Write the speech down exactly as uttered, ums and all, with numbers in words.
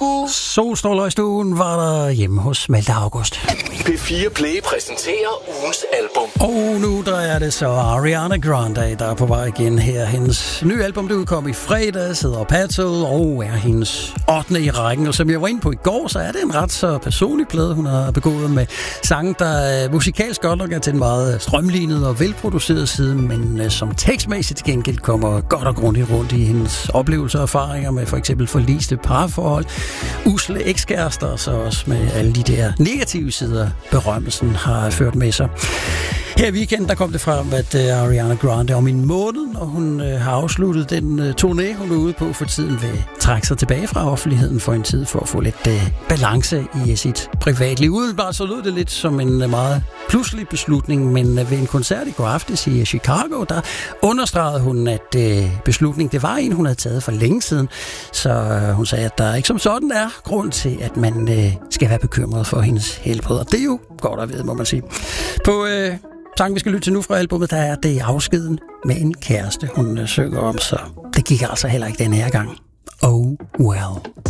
Kuku. Solstråler i stuen var der hjemme hos Malte August. P fire Play præsenterer ugens album. Og nu der er det så Ariana Grande, der er på vej igen her. Hendes nye album, det udkom i fredags, hedder Petal, og er hendes ottende i rækken. Og som jeg var inde på i går, så er det en ret så personlig plade, hun har begået med sange, der musikalsk godt nok er til en meget strømlignet og velproduceret side, men som tekstmæssigt til gengæld kommer godt og grundigt rundt i hendes oplevelser og erfaringer med for eksempel forliste parforhold, usle ekskærester, og så også med alle de der negative sider, berømmelsen har ført med sig. Her i weekenden, der kom det frem, at uh, Ariana Grande om en måned, og hun uh, har afsluttet den uh, turné, hun er ude på for tiden, vil trække sig tilbage fra offentligheden for en tid, for at få lidt uh, balance i uh, sit privatliv. Udenbart så lød det lidt som en uh, meget pludselig beslutning, men uh, ved en koncert i går aftes i uh, Chicago, der understregede hun, at uh, beslutningen, det var en, hun havde taget for længe siden, så uh, hun sagde, at der ikke som sådan er grund til, at man uh, skal være bekymret for hendes helbred, og det er jo godt at vide, må man sige. På uh, sangen, vi skal lytte til nu fra albumet, der er det afskeden med en kæreste, hun synger om, så det gik altså heller ikke den her gang. Oh well.